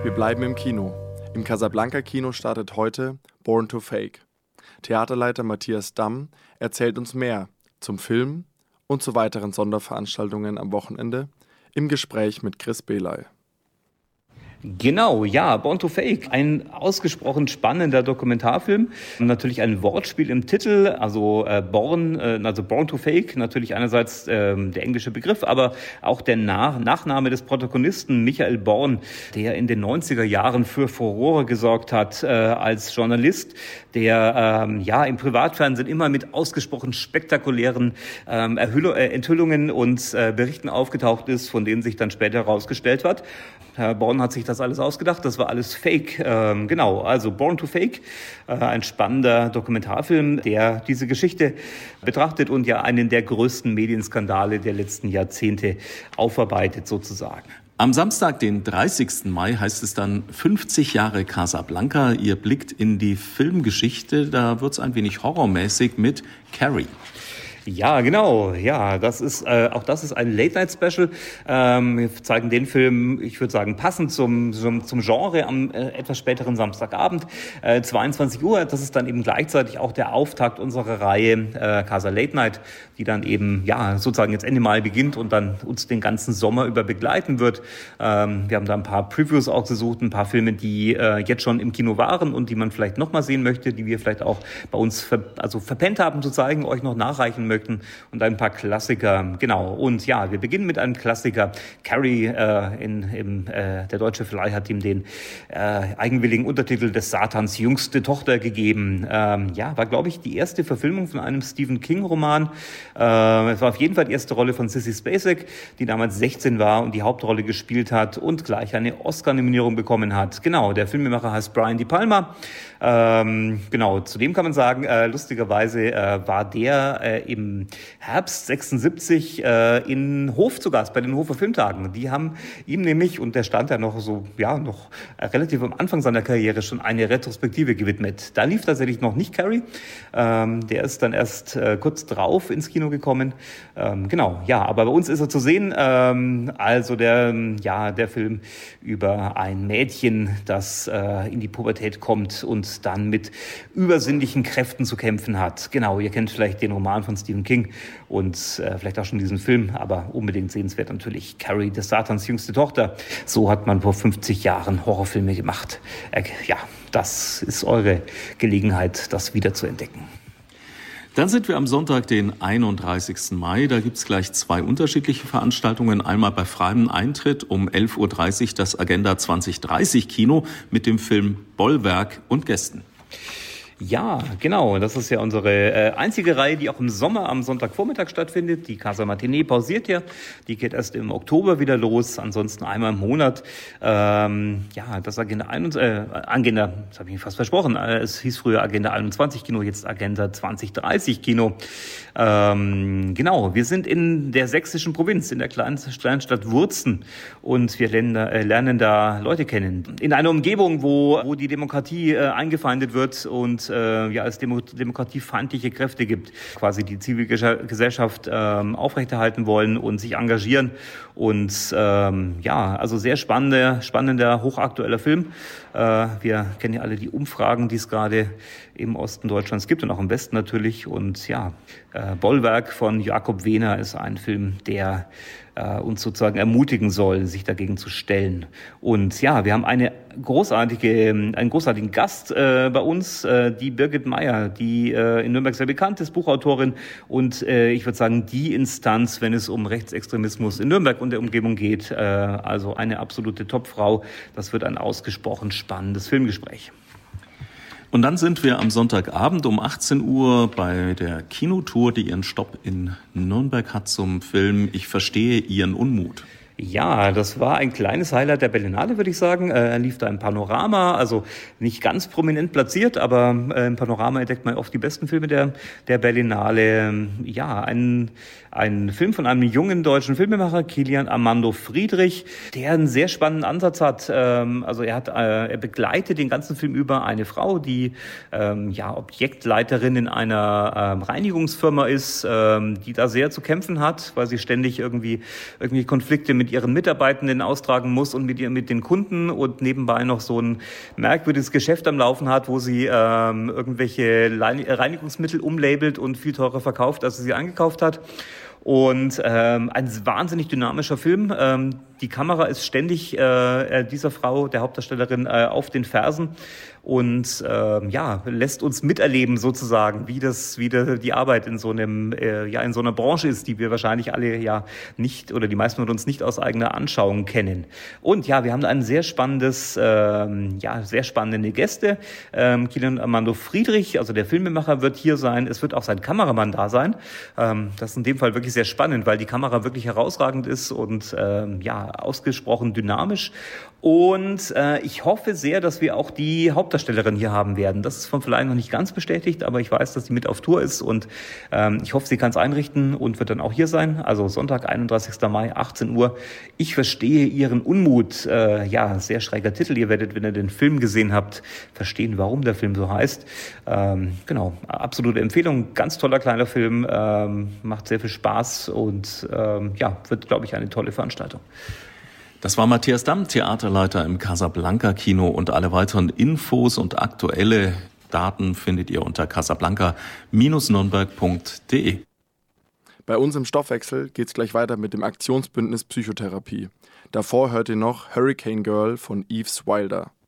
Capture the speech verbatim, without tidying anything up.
Wir bleiben im Kino. Im Casablanca-Kino startet heute Born to Fake. Theaterleiter Matthias Damm erzählt uns mehr zum Film und zu weiteren Sonderveranstaltungen am Wochenende im Gespräch mit Chris Belay. Genau, ja, Born to Fake, ein ausgesprochen spannender Dokumentarfilm. Natürlich ein Wortspiel im Titel, also äh, Born, äh, also Born to Fake, natürlich einerseits äh, der englische Begriff, aber auch der Nach- Nachname des Protagonisten Michael Born, der in den neunziger Jahren für Furore gesorgt hat äh, als Journalist, der ähm, ja im Privatfernsehen immer mit ausgesprochen spektakulären ähm, Erhüll- äh, Enthüllungen und äh, Berichten aufgetaucht ist, von denen sich dann später herausgestellt hat, Herr Born hat sich das alles ausgedacht, das war alles Fake. Ähm, genau, also Born to Fake, äh, ein spannender Dokumentarfilm, der diese Geschichte betrachtet und ja einen der größten Medienskandale der letzten Jahrzehnte aufarbeitet sozusagen. Am Samstag, den dreißigsten Mai, heißt es dann fünfzig Jahre Casablanca. Ihr blickt in die Filmgeschichte, da wird's ein wenig horrormäßig mit Carrie. Ja, genau. Ja, das ist äh, auch das ist ein Late-Night-Special. Ähm, wir zeigen den Film, ich würde sagen, passend zum zum, zum Genre am äh, etwas späteren Samstagabend, äh, zweiundzwanzig Uhr. Das ist dann eben gleichzeitig auch der Auftakt unserer Reihe äh, Casa Late Night, die dann eben ja sozusagen jetzt Ende Mai beginnt und dann uns den ganzen Sommer über begleiten wird. Ähm, wir haben da ein paar Previews auch gesucht, ein paar Filme, die äh, jetzt schon im Kino waren und die man vielleicht noch mal sehen möchte, die wir vielleicht auch bei uns ver- also verpennt haben zu zeigen, euch noch nachreichen möchten. Und ein paar Klassiker, genau. Und ja, wir beginnen mit einem Klassiker. Carrie, äh, in, im, äh, der deutsche Verleih hat ihm den äh, eigenwilligen Untertitel des Satans jüngste Tochter gegeben. Ähm, ja, war, glaube ich, die erste Verfilmung von einem Stephen King-Roman. Äh, es war auf jeden Fall die erste Rolle von Sissy Spacek, die damals sechzehn war und die Hauptrolle gespielt hat und gleich eine Oscar-Nominierung bekommen hat. Genau, der Filmemacher heißt Brian De Palma. Ähm, genau, zudem kann man sagen, äh, lustigerweise äh, war der äh, im Herbst sechsundsiebzig äh, in Hof zu Gast, bei den Hofer Filmtagen. Die haben ihm nämlich, und der stand ja noch so, ja, noch äh, relativ am Anfang seiner Karriere, schon eine Retrospektive gewidmet. Da lief tatsächlich noch nicht Carrie. Ähm, der ist dann erst äh, kurz drauf ins Kino gekommen. Ähm, genau, ja, aber bei uns ist er zu sehen. Ähm, also der, ja, der Film über ein Mädchen, das äh, in die Pubertät kommt und dann mit übersinnlichen Kräften zu kämpfen hat. Genau, ihr kennt vielleicht den Roman von Stephen King und äh, vielleicht auch schon diesen Film, aber unbedingt sehenswert natürlich Carrie, des Satans jüngste Tochter. So hat man vor fünfzig Jahren Horrorfilme gemacht. Äh, ja, das ist eure Gelegenheit, das wieder zu entdecken. Dann sind wir am Sonntag, den einunddreißigsten Mai. Da gibt's gleich zwei unterschiedliche Veranstaltungen. Einmal bei freiem Eintritt um elf Uhr dreißig das Agenda zwanzig dreißig Kino mit dem Film Bollwerk und Gästen. Ja, genau. Das ist ja unsere äh, einzige Reihe, die auch im Sommer am Sonntagvormittag stattfindet. Die Casa Matinee pausiert ja. Die geht erst im Oktober wieder los. Ansonsten einmal im Monat. Ähm, ja, das Agenda einundzwanzig, äh, Agenda, das habe ich mir fast versprochen. Äh, es hieß früher Agenda einundzwanzig Kino, jetzt Agenda zwanzig dreißig Kino. Ähm, genau, wir sind in der sächsischen Provinz, in der kleinen, kleinen Stadt Wurzen. Und wir lernen, äh, lernen da Leute kennen. In einer Umgebung, wo, wo die Demokratie äh, eingefeindet wird und äh, ja, es demo- demokratiefeindliche Kräfte gibt, quasi die Zivilgesellschaft ähm, aufrechterhalten wollen und sich engagieren. Und ähm, ja, also sehr spannender, spannender, hochaktueller Film. Äh, wir kennen ja alle die Umfragen, die es gerade im Osten Deutschlands gibt und auch im Westen natürlich. Und ja, äh, Bollwerk von Jakob Wehner ist ein Film, der äh, uns sozusagen ermutigen soll, sich dagegen zu stellen. Und ja, wir haben eine großartige, einen großartigen Gast äh, bei uns, äh, die Birgit Meyer, die äh, in Nürnberg sehr bekannt ist, Buchautorin und äh, ich würde sagen, die Instanz, wenn es um Rechtsextremismus in Nürnberg und der Umgebung geht. Äh, also eine absolute Topfrau. Das wird ein ausgesprochen spannendes Filmgespräch. Und dann sind wir am Sonntagabend um achtzehn Uhr bei der Kinotour, die ihren Stopp in Nürnberg hat zum Film Ich verstehe Ihren Unmut. Ja, das war ein kleines Highlight der Berlinale, würde ich sagen. Er äh, lief da im Panorama, also nicht ganz prominent platziert, aber äh, im Panorama entdeckt man oft die besten Filme der, der Berlinale. Ja, ein, ein Film von einem jungen deutschen Filmemacher, Kilian Armando Friedrich, der einen sehr spannenden Ansatz hat. Ähm, also er hat, äh, er begleitet den ganzen Film über eine Frau, die ähm, ja Objektleiterin in einer ähm, Reinigungsfirma ist, ähm, die da sehr zu kämpfen hat, weil sie ständig irgendwie irgendwie Konflikte mit mit ihren Mitarbeitenden austragen muss und mit, ihr, mit den Kunden und nebenbei noch so ein merkwürdiges Geschäft am Laufen hat, wo sie ähm, irgendwelche Reinigungsmittel umlabelt und viel teurer verkauft, als sie sie eingekauft hat. Und ähm, ein wahnsinnig dynamischer Film. Ähm, die Kamera ist ständig äh, dieser Frau, der Hauptdarstellerin, äh, auf den Fersen und äh, ja, lässt uns miterleben sozusagen, wie das, wie der, die Arbeit in so einem, äh, ja, in so einer Branche ist, die wir wahrscheinlich alle ja nicht oder die meisten von uns nicht aus eigener Anschauung kennen. Und ja, wir haben ein sehr spannendes, ähm, ja, sehr spannende Gäste. Ähm, Kilian Armando Friedrich, also der Filmemacher, wird hier sein. Es wird auch sein Kameramann da sein. Ähm, das ist in dem Fall wirklich sehr spannend, weil die Kamera wirklich herausragend ist und ähm, ja, ausgesprochen dynamisch. Und äh, ich hoffe sehr, dass wir auch die Hauptdarstellerin hier haben werden. Das ist vom Verleih noch nicht ganz bestätigt, aber ich weiß, dass sie mit auf Tour ist und ähm, ich hoffe, sie kann es einrichten und wird dann auch hier sein. Also Sonntag, einunddreißigster Mai, achtzehn Uhr. Ich verstehe Ihren Unmut. Äh, ja, sehr schräger Titel. Ihr werdet, wenn ihr den Film gesehen habt, verstehen, warum der Film so heißt. Ähm, genau, absolute Empfehlung. Ganz toller kleiner Film, ähm, macht sehr viel Spaß und ähm, ja, wird, glaube ich, eine tolle Veranstaltung. Das war Matthias Damm, Theaterleiter im Casablanca Kino, und alle weiteren Infos und aktuelle Daten findet ihr unter casablanca Bindestrich nürnberg Punkt de. Bei uns im Stoffwechsel geht's gleich weiter mit dem Aktionsbündnis Psychotherapie. Davor hört ihr noch Hurricane Girl von Yves Wilder.